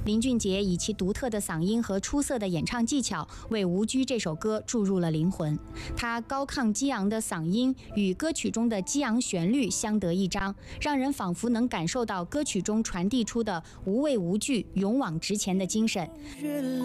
林俊杰以其独特的嗓音和出色的演唱技巧，为《无拘》这首歌注入了灵魂。他高亢激昂的嗓音与歌曲中的激昂旋律相得益彰，让人仿佛能感受到歌曲中传递出的无畏无惧、勇往直前的精神。